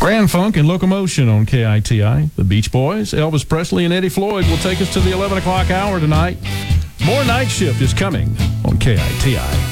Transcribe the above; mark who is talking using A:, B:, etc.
A: Grand Funk and Locomotion on KITI. The Beach Boys, Elvis Presley, and Eddie Floyd will take us to the 11 o'clock hour tonight. More Night Shift is coming on KITI.